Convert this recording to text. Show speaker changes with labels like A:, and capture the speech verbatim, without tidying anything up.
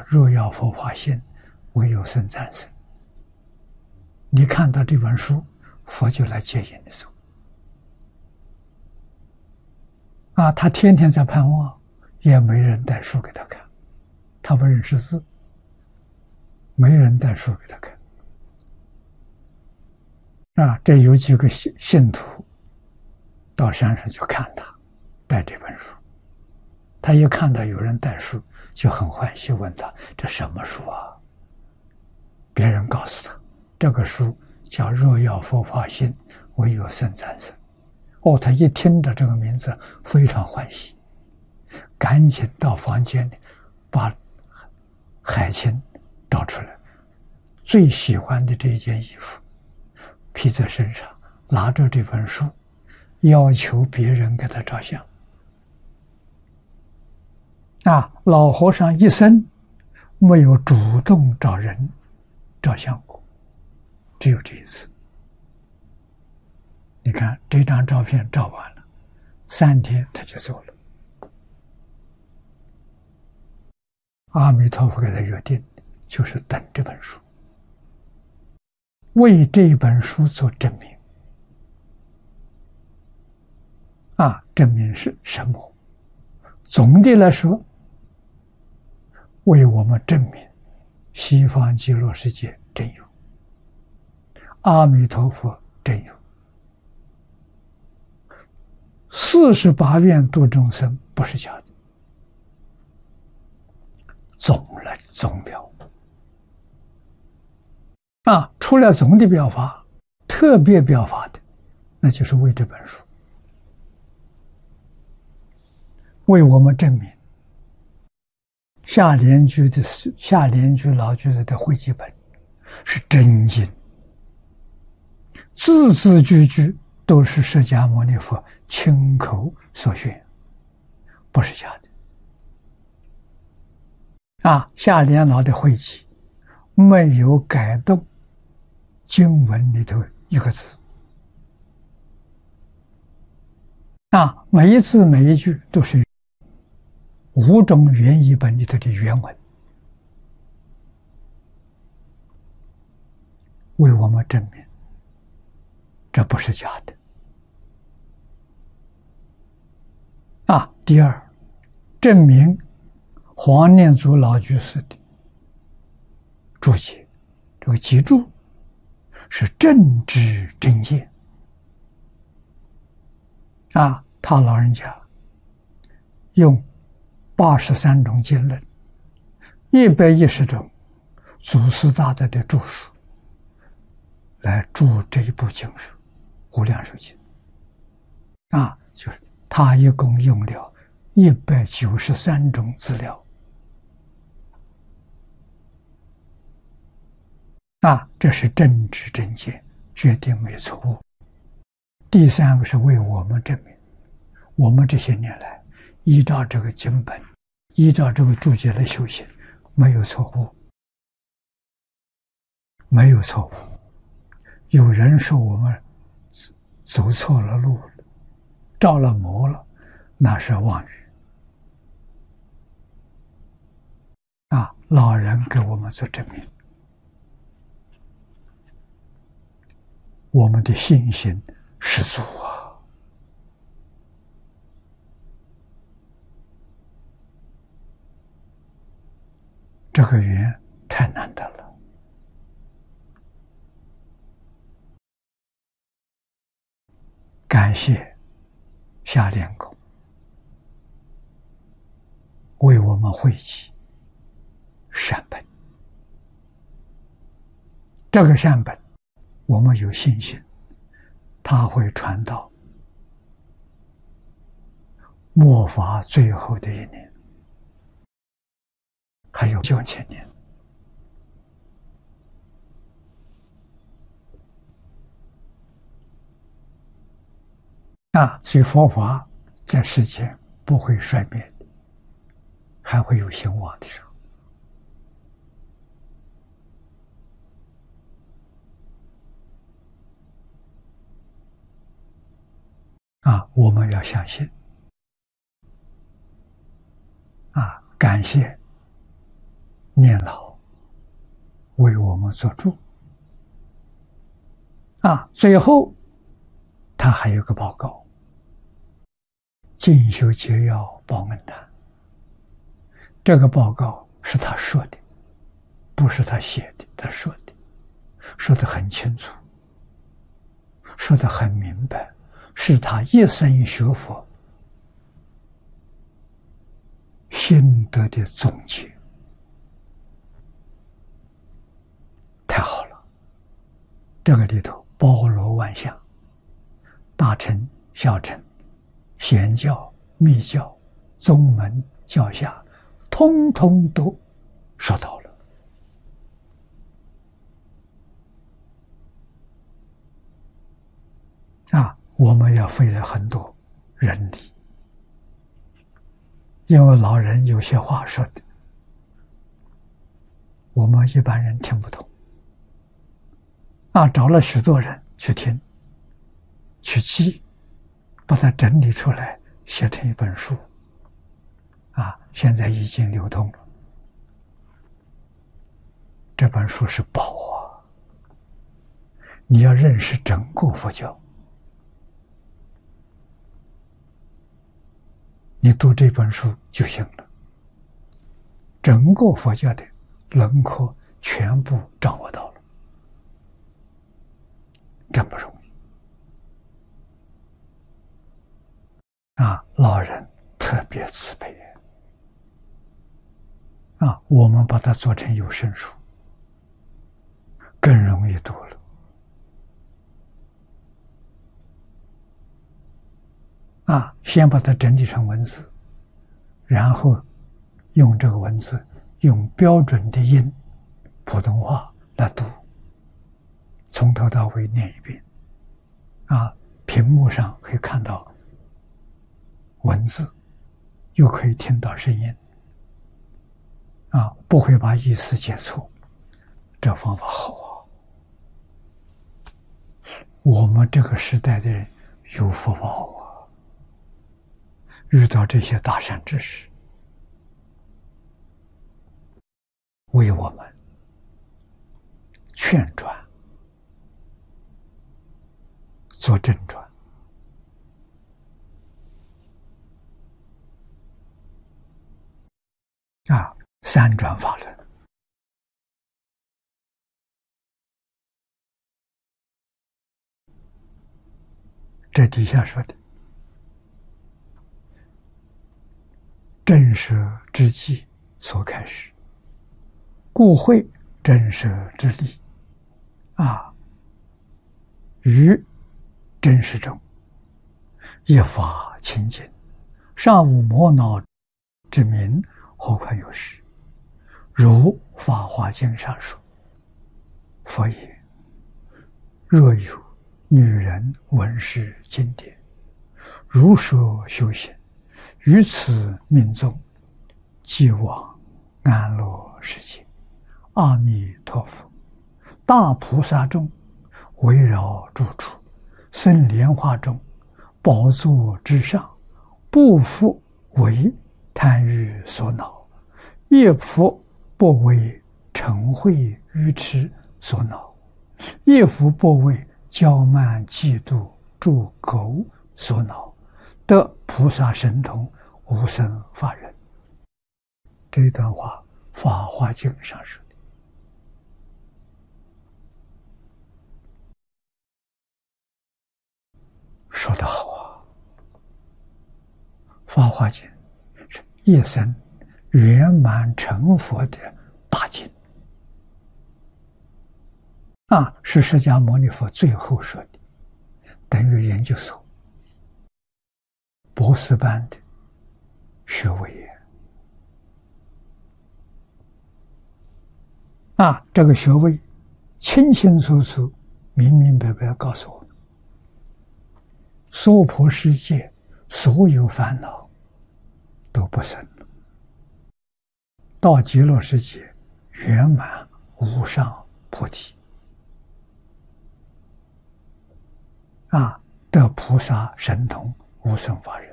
A: 若要佛法兴，唯有僧赞僧。你看到这本书，佛就来接引你走。啊，他天天在盼望，也没人带书给他看，他不认识字，没人带书给他看。啊，这有几个信信徒到山上去看他，带这本书。他一看到有人带书，就很欢喜，问他：“这什么书啊？”别人告诉他，这个书叫《若要佛法兴，唯有僧赞僧》。哦，他一听着这个名字，非常欢喜，赶紧到房间里把海清找出来，最喜欢的这一件衣服披在身上，拿着这本书，要求别人给他照相。啊，老和尚一生没有主动找人照相过，只有这一次。你看这张照片照完了，三天他就走了。阿弥陀佛给他约定，就是等这本书，为这本书做证明。啊，证明是什么？总的来说，为我们证明西方极乐世界真有，阿弥陀佛真有，四十八愿度众生不是假的，总了总表啊！除了总的表法，特别表法的，那就是为这本书，为我们证明下联居的下联居老居士的汇集本是真经，字字句句都是释迦牟尼佛亲口所宣，不是假的。啊，下联老的汇集没有改动经文里头一个字，啊，每一字每一句都是五种原译本里头的原文，为我们证明这不是假的。啊，第二，证明黄念祖老居士的注解，这个集注是正知正见。啊，他老人家用八十三种经论，一百一十种祖师大德的著述来注这一部经书《无量寿经》。啊，就是他一共用了一百九十三种资料。啊，这是正知正见，决定没错误。第三个是为我们证明，我们这些年来依照这个经本，依照这个注解来修行，没有错误，没有错误。有人说我们走错了路了，着了魔了，那是妄语。啊，老人给我们做证明，我们的信心十足啊！这个缘太难得了。感谢夏莲公为我们汇集善本，这个善本我们有信心，它会传到末法最后的一年，还有九千年。啊，所以佛法在世间不会衰灭的，还会有兴旺的时候。啊，我们要相信。啊，感谢年老为我们做主。啊，最后他还有个报告：进修节要报恩谈。这个报告是他说的，不是他写的，他说的，说得很清楚，说得很明白，是他一生学佛心得的总结。太好了，这个里头包罗万象，大乘、小乘、显教、密教、宗门、教下，通通都说到了。啊，我们要费了很多人力，因为老人有些话说的，我们一般人听不懂。啊，找了许多人去听、去记，把它整理出来，写成一本书。啊，现在已经流通了。这本书是宝啊！你要认识整个佛教，你读这本书就行了。整个佛教的轮廓全部掌握到了。真不容易啊！老人特别慈悲啊！我们把它做成有声书，更容易读了啊！先把它整理成文字，然后用这个文字，用标准的音，普通话来读。从头到尾念一遍，啊，屏幕上可以看到文字，又可以听到声音，啊，不会把意思解错，这方法好啊！我们这个时代的人有福报啊，遇到这些大善知识，为我们劝转。做正转啊，三转法轮。这底下说的，正舍之际所开始，故会正舍之力啊，于真实中，一法清净，尚无磨恼之名，何况有时？如《法华经》上说：“佛言，若有女人闻是经典，如说修行，于此命中，即往安乐世界。阿弥陀佛，大菩萨众围绕住处。”生莲花中，宝座之上，不复为贪欲所恼，亦复不为嗔恚愚痴所恼，亦复不为骄慢嫉妒诸狗所恼，得菩萨神通，无生法忍。这段话《法华经》上说的。说得好啊！《法华经》是一生圆满成佛的大经啊，是释迦牟尼佛最后说的，等于研究所博士班的学位啊，这个学位清清楚楚、明明白白告诉我们。娑婆世界所有烦恼都不生了，到极乐世界圆满无上菩提啊，得菩萨神通无生法忍。